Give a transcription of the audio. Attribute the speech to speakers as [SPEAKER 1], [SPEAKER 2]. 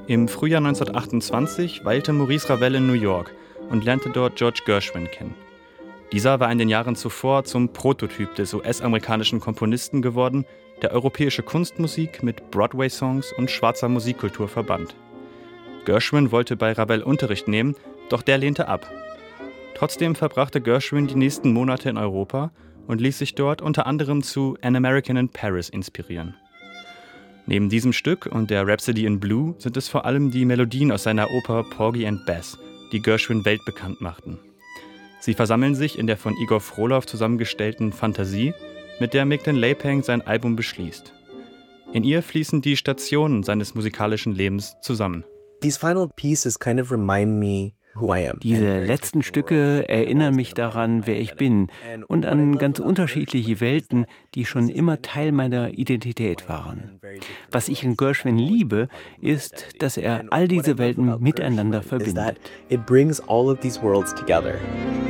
[SPEAKER 1] Im Frühjahr 1928 weilte Maurice Ravel in New York und lernte dort George Gershwin kennen. Dieser war in den Jahren zuvor zum Prototyp des US-amerikanischen Komponisten geworden, der europäische Kunstmusik mit Broadway-Songs und schwarzer Musikkultur verband. Gershwin wollte bei Ravel Unterricht nehmen, doch der lehnte ab. Trotzdem verbrachte Gershwin die nächsten Monate in Europa und ließ sich dort unter anderem zu An American in Paris inspirieren. Neben diesem Stück und der Rhapsody in Blue sind es vor allem die Melodien aus seiner Oper Porgy and Bess, die Gershwin weltbekannt machten. Sie versammeln sich in der von Igor Frolow zusammengestellten Fantasie, mit der Mignon Leipeng sein Album beschließt. In ihr fließen die Stationen seines musikalischen Lebens zusammen.
[SPEAKER 2] These final pieces kind of remind me who I am.
[SPEAKER 3] Diese letzten Stücke erinnern mich daran, wer ich bin und an ganz unterschiedliche Welten, die schon immer Teil meiner Identität waren. Was ich in Gershwin liebe, ist, dass er all diese Welten miteinander verbindet.
[SPEAKER 2] It brings all of these worlds together.